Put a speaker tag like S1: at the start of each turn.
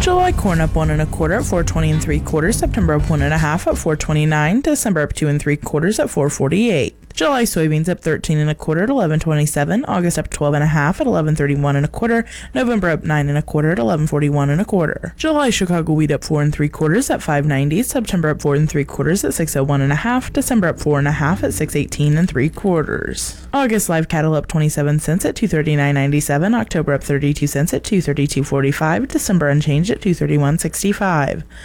S1: July corn up 1 1/4 at $4.20 3/4. September up 1 1/2 at $4.29. December up 2 3/4 at $4.48. July soybeans up 13 1/4 at $11.27. August up 12 1/2 at $11.31 1/4. November up 9 1/4 at $11.41 1/4. July Chicago wheat up 4 3/4 at $5.90. September up 4 3/4 at $6.01 1/2. December up 4 1/2 at $6.18 3/4. August live cattle up 27 cents at $239.97. October up 32 cents at $232.45. December unchanged at $231.65.